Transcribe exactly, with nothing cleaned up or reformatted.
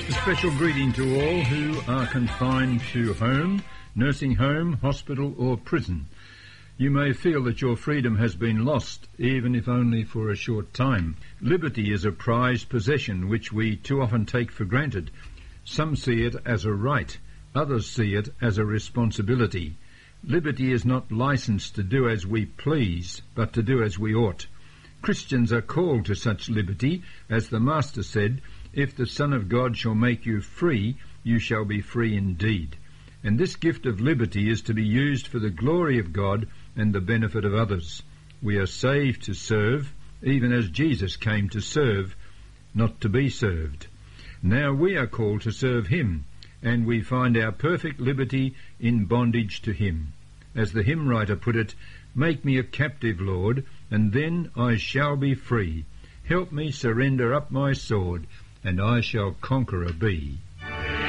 A special greeting to all who are confined to home, nursing home, hospital or prison. You may feel that your freedom has been lost, even if only for a short time. Liberty is a prized possession which we too often take for granted. Some see it as a right, others see it as a responsibility. Liberty is not licensed to do as we please, but to do as we ought. Christians are called to such liberty, as the Master said, "If the Son of God shall make you free, you shall be free indeed." And this gift of liberty is to be used for the glory of God and the benefit of others. We are saved to serve, even as Jesus came to serve, not to be served. Now we are called to serve him, and we find our perfect liberty in bondage to him. As the hymn writer put it, "Make me a captive, Lord, and then I shall be free. Help me surrender up my sword, and I shall conqueror be."